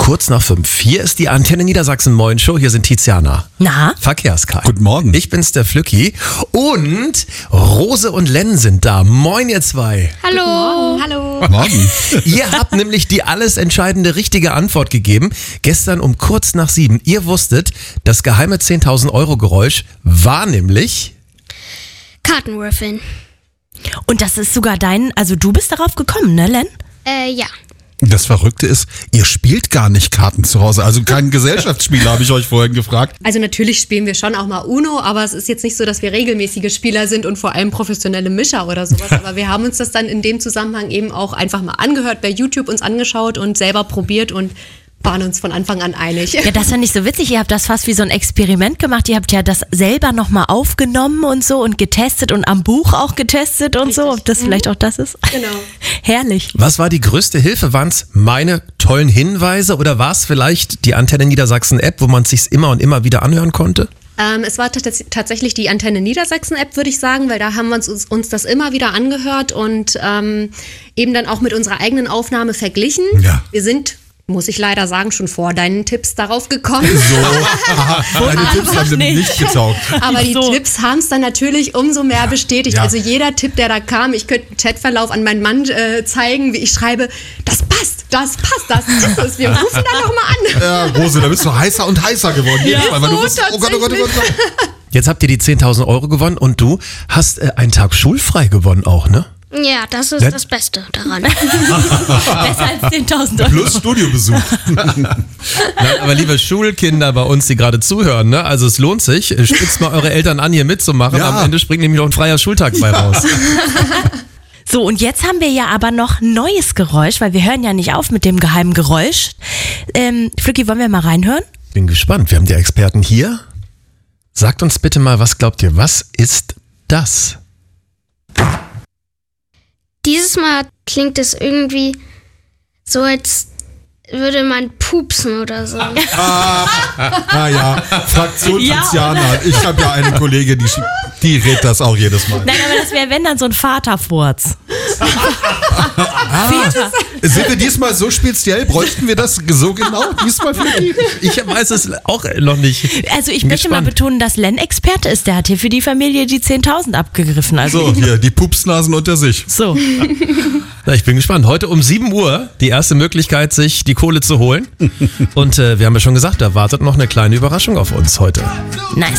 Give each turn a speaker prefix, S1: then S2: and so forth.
S1: kurz nach 5. Hier ist die Antenne Niedersachsen Moin Show. Hier sind Tiziana.
S2: Na?
S1: Verkehrskai.
S3: Guten Morgen.
S1: Ich bin's, der Flücki. Und Rose und Len sind da. Moin, ihr zwei.
S4: Hallo. Hallo.
S3: Morgen.
S1: Ihr habt nämlich die alles entscheidende richtige Antwort gegeben. Gestern um kurz nach 7. Ihr wusstet, das geheime 10.000 Euro Geräusch war nämlich...
S4: Kartenwürfeln.
S2: Und das ist sogar also du bist darauf gekommen, ne, Len?
S4: Ja.
S3: Das Verrückte ist, ihr spielt gar nicht Karten zu Hause. Also kein Gesellschaftsspiel, habe ich euch vorhin gefragt.
S5: Also natürlich spielen wir schon auch mal Uno, aber es ist jetzt nicht so, dass wir regelmäßige Spieler sind und vor allem professionelle Mischer oder sowas. Aber wir haben uns das dann in dem Zusammenhang eben auch einfach mal angehört, bei YouTube uns angeschaut und selber probiert und waren uns von Anfang an einig.
S2: Ja, das finde ich so witzig. Ihr habt das fast wie so ein Experiment gemacht. Ihr habt ja das selber nochmal aufgenommen und so und getestet und am Buch auch getestet und so. Ob das vielleicht auch das ist?
S5: Genau.
S2: Herrlich.
S1: Was war die größte Hilfe? Waren es meine tollen Hinweise oder war es vielleicht die Antenne Niedersachsen App, wo man es sich immer und immer wieder anhören konnte?
S5: Es war tatsächlich die Antenne Niedersachsen-App, würde ich sagen, weil da haben wir uns das immer wieder angehört und eben dann auch mit unserer eigenen Aufnahme verglichen.
S3: Ja.
S5: Wir sind, muss ich leider sagen, schon vor deinen Tipps darauf gekommen.
S3: Deine Tipps haben nämlich nicht getaugt.
S5: Aber die
S2: So.
S5: Tipps haben es dann natürlich umso mehr bestätigt.
S3: Ja.
S5: Also jeder Tipp, der da kam, ich könnte einen Chatverlauf an meinen Mann zeigen, wie ich schreibe, das passt, das ist es. Wir rufen da nochmal an.
S3: Ja, Rose, da bist du heißer und heißer geworden. Jedes Mal, weil du
S5: so
S3: bist, oh Gott, oh Gott, oh Gott.
S1: Jetzt habt ihr die 10.000 Euro gewonnen und du hast einen Tag schulfrei gewonnen auch, ne?
S4: Ja, das ist das Beste daran.
S2: Besser als 10.000 Euro.
S3: Plus Studiobesuch.
S1: Nein, aber liebe Schulkinder bei uns, die gerade zuhören, ne? Also es lohnt sich. Spitzt mal eure Eltern an, hier mitzumachen.
S3: Ja.
S1: Am Ende springt nämlich noch ein freier Schultag bei raus.
S2: So, und jetzt haben wir ja aber noch neues Geräusch, weil wir hören ja nicht auf mit dem geheimen Geräusch. Flücki, wollen wir mal reinhören?
S1: Bin gespannt. Wir haben die Experten hier. Sagt uns bitte mal, was glaubt ihr, was ist das?
S4: Dieses Mal klingt es irgendwie so, als würde man pupsen oder so.
S3: Ja, Fraktion
S2: Ja,
S3: Tiziana. Ich habe ja eine Kollegin, die rät das auch jedes Mal.
S2: Nein, aber das wäre, wenn dann so ein Vaterfurz.
S3: Sind wir diesmal so speziell? Bräuchten wir das so genau diesmal für die?
S1: Ich weiß es auch noch nicht.
S2: Also ich
S1: Bin
S2: möchte mal
S1: gespannt.
S2: betonen, dass Len Experte ist. Der hat hier für die Familie die 10.000 abgegriffen. Also
S3: So, hier, die Pupsnasen unter sich.
S2: so.
S1: Na, ich bin gespannt. Heute um 7 Uhr die erste Möglichkeit, sich die Kohle zu holen. Und wir haben ja schon gesagt, da wartet noch eine kleine Überraschung auf uns heute.
S2: Nice.